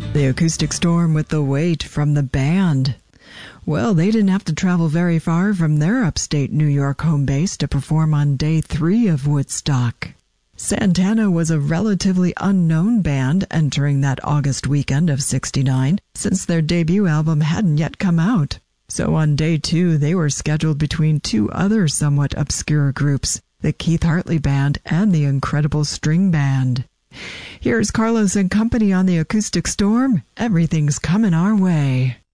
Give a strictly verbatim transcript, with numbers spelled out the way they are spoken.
The Acoustic Storm with The Weight from the band. Well, they didn't have to travel very far from their upstate New York home base to perform on day three of Woodstock. Santana was a relatively unknown band entering that August weekend of sixty-nine, since their debut album hadn't yet come out. So on day two, they were scheduled between two other somewhat obscure groups, the Keith Hartley Band and the Incredible String Band. Here's Carlos and company on the Acoustic Storm. Everything's coming our way.